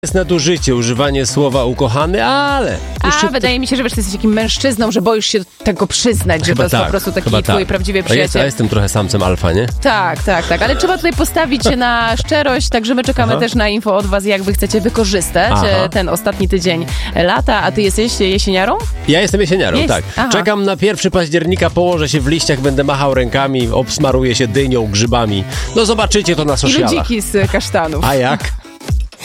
Jest nadużycie, używanie słowa ukochany, ale... Wydaje mi się, że wiesz, ty jesteś takim mężczyzną, że boisz się tego przyznać, że to jest po prostu taki twój prawdziwy przyjaciel. Ja jestem trochę samcem alfa, nie? Tak, ale trzeba tutaj postawić się na szczerość, także my czekamy też na info od was, jak wy chcecie wykorzystać ten ostatni tydzień lata, a ty jesteś jesieniarą? Ja jestem jesieniarą, tak. Czekam na 1 października, położę się w liściach, będę machał rękami, obsmaruję się dynią, grzybami. No zobaczycie to na socialach. I ludziki z kasztanów. A jak?